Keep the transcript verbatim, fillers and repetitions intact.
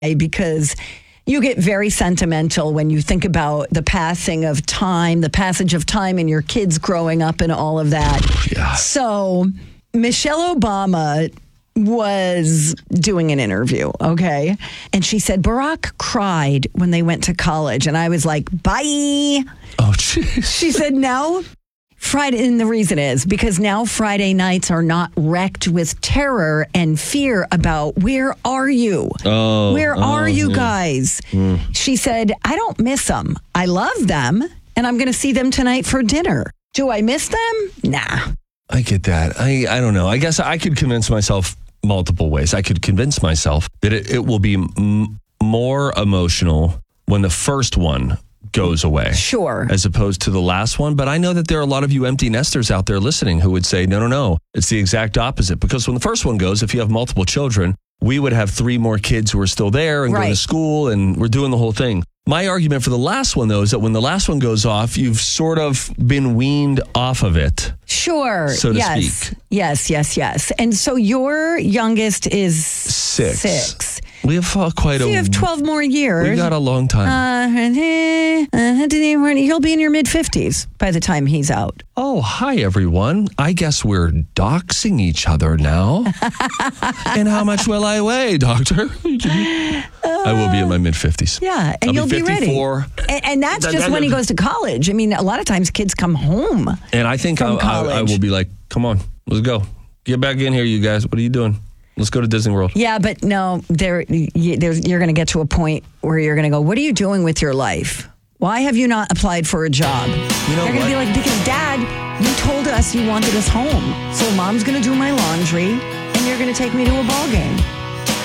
because you get very sentimental when you think about the passing of time, the passage of time and your kids growing up and all of that. Yeah. So Michelle Obama was doing an interview, okay? And she said Barack cried when they went to college. And I was like, bye. Oh, jeez. She said, no. Friday, and the reason is because now Friday nights are not wrecked with terror and fear about where are you? Oh, where oh, are you yeah. guys? Mm. She said, I don't miss them. I love them, and I'm going to see them tonight for dinner. Do I miss them? Nah. I get that. I, I don't know. I guess I could convince myself multiple ways. I could convince myself that it, it will be m- more emotional when the first one goes away. Sure. As opposed to the last one. But I know that there are a lot of you empty nesters out there listening who would say, no, no, no. It's the exact opposite. Because when the first one goes, if you have multiple children, we would have three more kids who are still there and right. going to school and we're doing the whole thing. My argument for the last one, though, is that when the last one goes off, you've sort of been weaned off of it. Sure. So to yes. speak. Yes, yes, yes. And so your youngest is Six. Six. We have uh, quite so a... you have twelve more years. We got a long time. Uh, uh, he'll be in your mid-fifties by the time he's out. Oh, hi, everyone. I guess we're doxing each other now. And how much will I weigh, doctor? I will be in my mid-fifties. Yeah, and I'll you'll be be ready. fifty-four. And, and that's just when he goes to college. I mean, a lot of times kids come home. And I think I, I, I will be like, come on, let's go. Get back in here, you guys. What are you doing? Let's go to Disney World. Yeah, but no, there, you, there's, you're going to get to a point where you're going to go, what are you doing with your life? Why have you not applied for a job? You know They're going to be like, because Dad, you told us you wanted us home. So Mom's going to do my laundry and you're going to take me to a ball game.